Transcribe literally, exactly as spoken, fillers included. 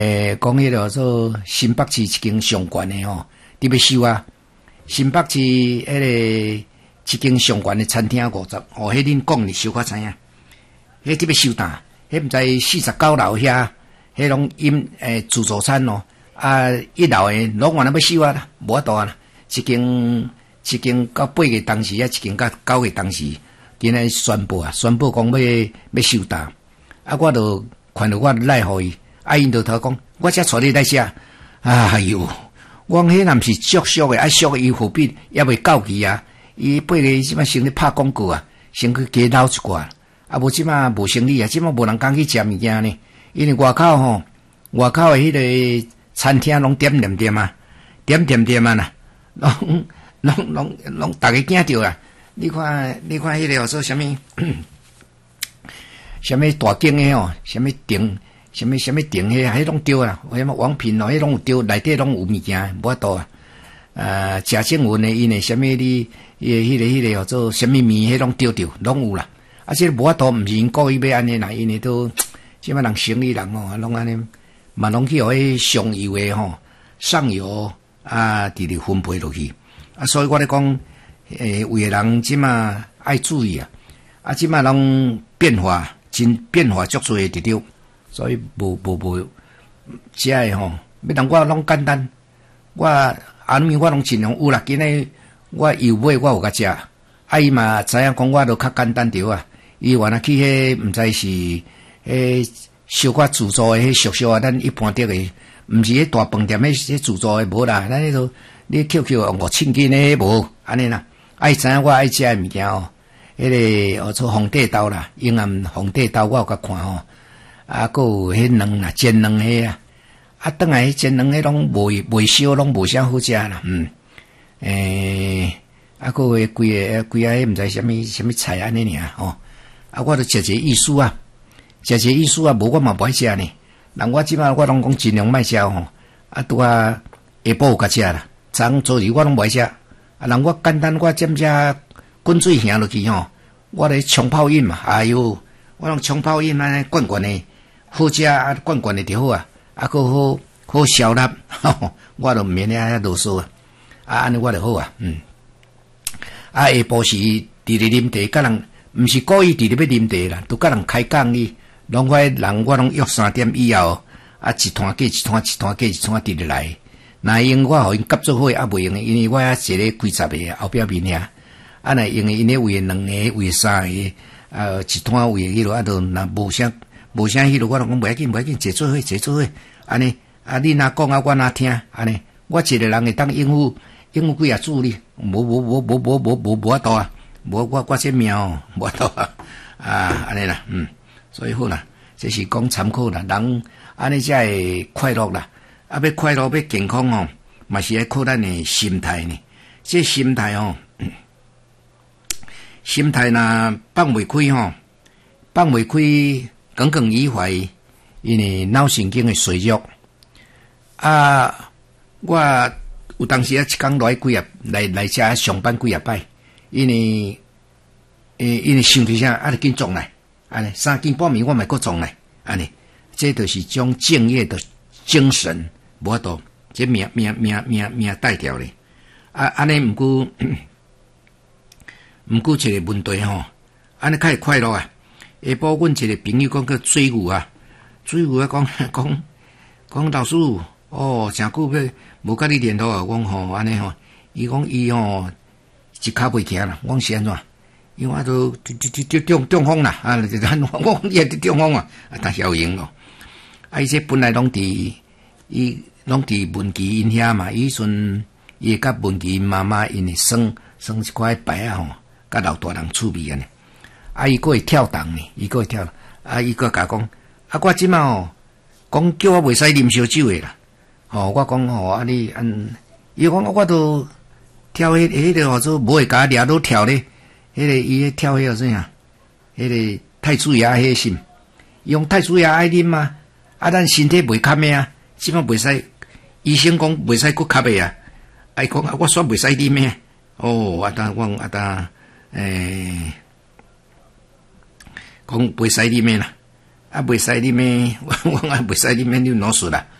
诶，讲迄个做新北市一间上悬的吼，伫要收啊。新北市迄个一间上悬的餐厅五十，哦，迄恁讲你小可知影？迄伫要收单，迄毋知四十九楼遐，迄拢饮诶自助餐哦。啊，一楼诶拢原来要收啊，无法度啊。一间一间到八月当时啊，一间到九月当时，今日宣布啊，宣布讲要要收单。啊，我就看到我赖互伊。啊！因就头讲，我才带你来遮。哎呦，我迄若毋是足俗诶，啊俗伊货币也未到期啊。伊八个即摆先咧拍广告啊，先去加捞一寡。啊，无即摆无生意啊，即摆无人敢去食物件呢。因为外口吼，外口诶迄个餐厅拢点点点啊，点点点啊呐，拢拢拢拢逐个惊着啊。你看，你看迄个叫做啥物？啥物大间诶吼？啥物顶？什么什么店迄迄拢丢啦，什么王品哦，迄拢有丢，内底拢有物件，无法度啊。呃，贾静雯诶，因诶什么哩，伊迄个迄个叫做什么面，迄拢丢丢，拢有啦。啊，即个无法度，毋是因故意要安尼啦，因为都即摆人生意人哦，拢安尼，嘛拢去互迄上游诶吼，上游啊，直直分配落去。啊，所以我咧讲，诶，有诶人即摆爱注意啊，啊，即摆拢变化，真变化足多诶直着。所以无无无，食诶吼，要当我拢简单，我安面我拢尽量有啦。今日我油买我有甲食，啊伊嘛知影讲我都较简单着啊。伊原来去迄毋知是迄小可自助诶迄俗俗啊，咱一般得诶，毋是迄大饭店诶迄自助诶无啦。咱迄个你 Q Q 五千斤诶无安尼啦。啊伊知影我爱食诶物件哦，迄个叫做红地豆啦，永安红地豆我有甲看吼。啊，还有迄卵啦，煎卵迄啊，啊，当来迄煎卵迄拢未未烧，拢无啥好食啦，嗯，诶、欸，啊，还有迄规个规个迄毋知啥物啥物菜安尼尔吼，啊，我著食一个意思啊，食一个意思啊，无我嘛无爱食呢，人我即摆我拢讲尽量莫食吼，啊，拄啊下晡有甲食啦，昨昏昨日我拢无爱食，啊，人我简单我점只滚水行落去吼，我咧冲泡饮嘛，哎哟，我拢冲泡饮安尼罐罐诶。好食啊，罐罐的就好啊，啊，佫好好消纳，吼，我都毋免咧啰嗦啊，啊，安尼我就好啊，嗯，啊，下晡时伫咧啉茶，甲人毋是故意伫咧要啉茶啦，都甲人开讲哩，拢快人我拢约三點以後，啊，一摊過一攤，一攤過一攤直咧來，若用我互因夾做伙，啊，袂用，因為我啊坐咧幾十個後壁面遐，啊，若用因咧為兩個為三個，啊，一攤為迄落啊，都若無啥。无啥迄落，我拢讲袂要緊，袂要緊，坐做伙，坐做伙，安尼啊，你若講啊，我若聽，安尼，我一個人會當應付應付幾啊組哩，無無無無無無無無法度啊，無我我這命哦，無法度啊，啊，安尼啦，嗯，所以好啦，這是講參考啦，人安尼才會快樂啦，啊，要快樂要健康哦，嘛是要靠咱的心態呢，這心態哦，嗯、心態若放袂開吼，放袂開。耿耿於懷，因為腦神經的衰弱啊！我有當時啊，一工來幾啊來來遮上班幾啊擺，因為誒因為想着啥，啊，就緊撞來，安尼三更半暝我咪擱撞來，安尼，這就是種敬業的精神，無法度，這命命命命命帶條咧，啊，安尼毋過毋過一個問題吼，安尼較會快樂啊！下晡，阮一個朋友講去水牛啊，水牛啊講講講老師，哦，誠久要無甲你聯絡啊，我講吼安尼吼，伊講伊吼一骹袂行啦，我講是安怎？因為我都中中風啦，啊，我講伊係中風啊，啊，但是有用咯。啊，伊這本來攏佇伊攏佇文琪因遐嘛，伊迄陣伊甲文琪媽媽因會耍耍一塊牌啊吼，甲老大人趣味安尼。啊！伊個會跳動呢，伊個會跳。啊！伊個甲講，啊！我即馬吼，講叫我袂使啉燒酒誒啦。吼、哦，我講吼，啊你嗯，伊講我都跳迄迄個叫做無會甲掠到跳咧，迄、那個伊咧跳迄個啥呀？迄、那個太子爺迄心，伊講太子爺愛啉嘛，啊咱身體袂堪誒啊，即馬袂使，醫生講袂使佫吸誒啊。啊伊講啊，我煞袂使啉誒。哦，啊當我啊當誒。講袂使啉誒啦， 啊，袂使你咩，我我啊袂使你咩，你脑死啦。